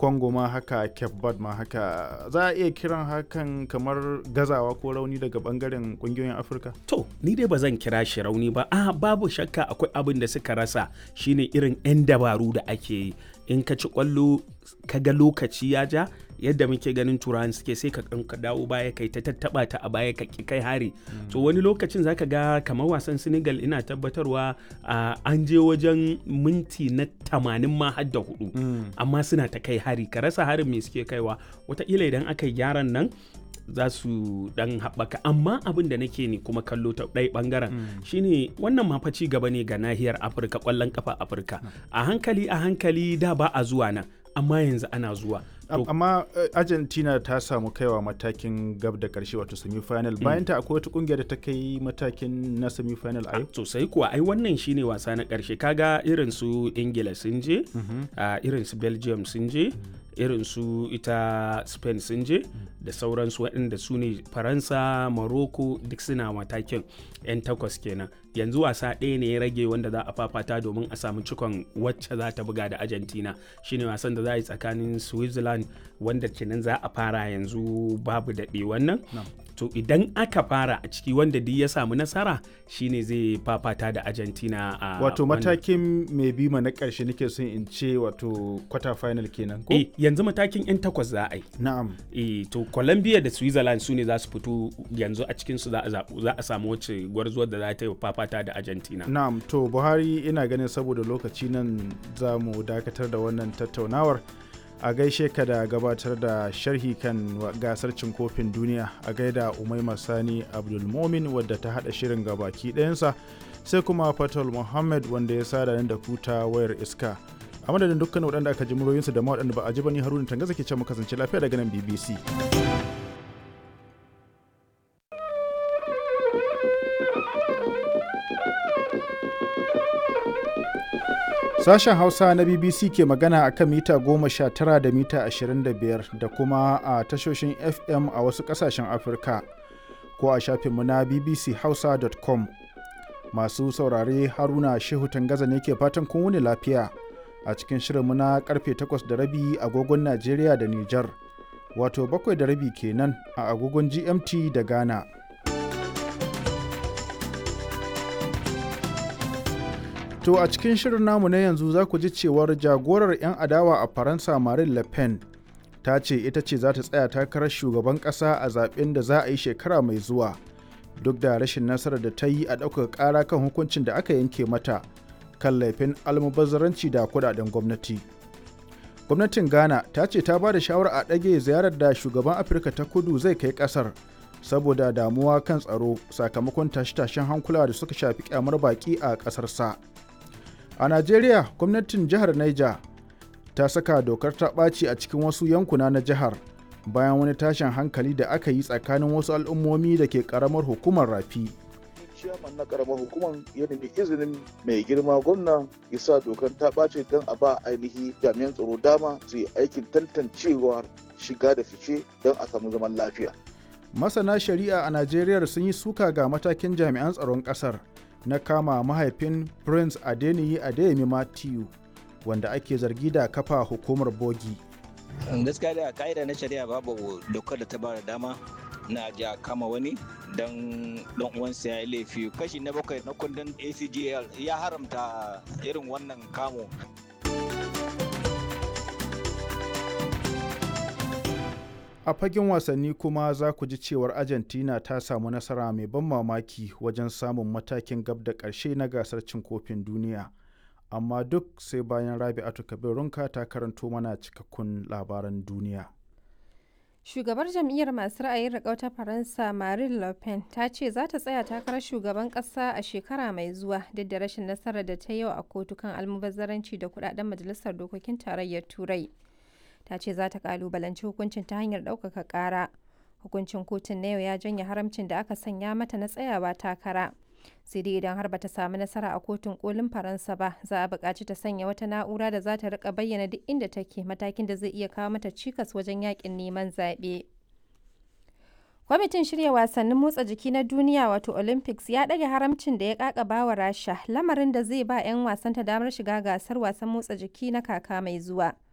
Congo ma haka, Cape Verde ma haka. Za a iya kiran hakan kamar gazawa ko rauni daga bangaren kungiyoyin Afirka? To, ni dai ba zan kira shi rauni ba. Babu shakka akwai abin da suka rasa, shine irin 'yan dabaru da ake yi. In ka ci kwallo ka ga lokaci ya ja, yadda muke ganin turawan suke, sai ka dawo baya kai ta tattaba ta a baya ka kai hari. To wani lokacin zaka ga kamar wasan Senegal, ina tabbatarwa an je wajen minti na 80 ma har da 4, amma suna ta kai hari, ka rasa harin me suke kaiwa. Wataƙila idan aka yi gyaran nan za su dan haɓaka. Amma abin da nake ni kuma kallo ta ɗaya ɓangaren shine wannan ma fa ci gaba ne ga nahiyar Afirka, ƙwallon ƙafa Afirka. A hankali da ba a zuwa nan, amma yanzu ana zuwa. Amma Argentina ta samu kaiwa matakin gab da karshe, wato semi-final. Bayan ta akwai wata kungiyar da ta kai matakin na semi-final a yau? Sosai kuwa, ai wannan shine wasa na karshe. Kaga irin su Ingila sun je, irin su Belgium sun je, irin su ita Spain sun je, da sauransu waɗanda su ne Faransa, Morocco, duk suna matakin 'yan takwas kenan. Yanzu wasa ɗaya ne ya rage wanda za a fafata domin a samu cikon wacce za ta buga da Argentina. Shine wasan da za a yi tsakanin Switzerland, wanda kenan za a fara yanzu babu daɗe wannan. To idan aka fara a ciki, wanda duk ya samu nasara shine zai fafata da Argentina a wato matakin mai bima na ƙarshe nake son in ce, wato quarter final kenan ko? Yanzu matakin 'yan takwas za a yi. Na'am. To Colombia da Switzerland su ne za su fito yanzu, a cikin su za a samu wacce gwarzuwar da za ta yi fafata da Argentina. Na'am. To Buhari, ina ganin saboda lokaci nan za mu dakatar da wannan tattaunawar. A gaishe ka da gabatar da sharhi kan gasar cin kofin duniya. A gaida Umaima Sani Abdulmomin wadda ta hada shirin gabaki ɗayansa, sai kuma Fatal Muhammad wanda ya sada da kuta wayar iska. A madadin dukkan waɗanda aka ji muryoyinsu da ma waɗanda ba a ji ba, ni Haruna Tangaza ke ce mu kasance lafiya daga nan BBC. Sashen Hausa na BBC ke magana a kan mita 19 da mita 25 da kuma a tashoshin FM a wasu ƙasashen Afirka, ko a shafinmu na bbchausa.com. Masu saurare, Haruna Shehu Tangaza ne ke fatan kun wuni lafiya a cikin shirinmu na karfe 8:30 agogon Najeriya da Nijar, wato 7:30 kenan a agogon GMT da Ghana. To a cikin shirin namu na yanzu za ku ji cewar jagorar 'yan adawa a Faransa, Marine Le Pen, ta ce ita ce za ta tsaya takarar shugaban ƙasa a zaɓen da za a yi shekara mai zuwa, duk da rashin nasarar da ta yi a ɗaukar ƙara kan hukuncin da aka yanke mata kan laifin almubazzaranci da kuɗaɗen gwamnati. Gwamnatin Ghana ta ce ta ba da shawarar a ɗage ziyarar da shugaban Afirka ta Kudu zai kai ƙasar saboda damuwa kan tsaro sakamakon tashe-tashen hankula da suka shafi kyamar baƙi a ƙasarsa. A Najeriya, gwamnatin jihar Niger ta saka dokar ta ɓaci a cikin wasu yankuna na jihar bayan wani tashin hankali da aka yi tsakanin wasu al'ummomi da ke ƙaramar hukumar Rafi. Ciyaman na ƙaramar hukumar ya nemi izinin mai girma gwamna ya sa dokar ta ɓaci don a ba ainihi jami'an tsaro dama su yi aikin tantancewar shiga da fice don a samu zaman lafiya. Masana shari'a a Najeriya sun yi suka ga matakin jami'an tsaron ƙasar na kama mahaifin Prince Adeniyi Adeyemi Matthew, wanda ake zargi da kafa hukumar bogi. Gaskiya da ka'ida na shari'a babu dokar da ta ba da dama na ja kama wani don uwansa ya yi laifi. Kashi na 7 na kundin ACGL ya haramta irin wannan kamo. A fagen wasanni kuma za ku ji cewar Argentina ta samu nasara mai ban mamaki wajen samun matakin gab da ƙarshe na gasar cin kofin duniya. Amma duk sai bayan Rabi'atu Kabirunka ta karanto mana cikakkun labaran duniya. Shugabar jam'iyyar masu ra'ayin riƙau ta Faransa, Marine Le Pen, ta ce za ta tsaya takarar shugaban ƙasa a shekara mai zuwa duk da rashin nasarar da ta yi a kotu kan almubazzaranci da kuɗaɗen Majalisar Dokokin Tarayyar Turai. Ta ce za ta kalubalanci hukuncin ta hanyar ɗaukaka ƙara. Hukuncin kotun na yau ya janye haramcin da aka sanya mata na tsayawa takara. Sai dai idan har bata samu nasara a kotun kolin Faransa ba, za a buƙaci ta sanya wata na'ura da za ta rika bayyana duk inda take, matakin da zai iya kawo mata cikas wajen yakin neman zaɓe. Kwamitin shirya wasannin motsa jiki na duniya wato Olympics ya ɗage haramcin da ya ƙaƙaba wa Rasha, lamarin da zai ba 'yan wasanta damar shiga gasar wasan motsa jiki na kaka mai zuwa.